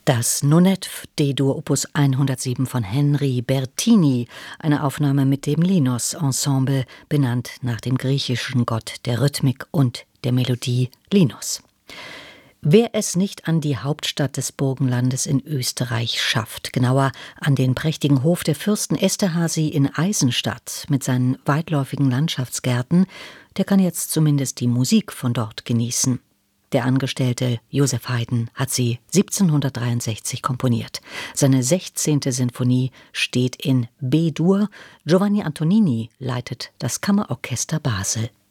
Das Nonette D-Dur Opus 107 von Henri Bertini, eine Aufnahme mit dem Linos Ensemble, benannt nach dem griechischen Gott der Rhythmik und der Melodie Linos. Wer es nicht an die Hauptstadt des Burgenlandes in Österreich schafft, genauer an den prächtigen Hof der Fürsten Esterhazy in Eisenstadt mit seinen weitläufigen Landschaftsgärten, der kann jetzt zumindest die Musik von dort genießen. Der Angestellte Joseph Haydn hat sie 1763 komponiert. Seine 16. Sinfonie steht in B-Dur. Giovanni Antonini leitet das Kammerorchester Basel.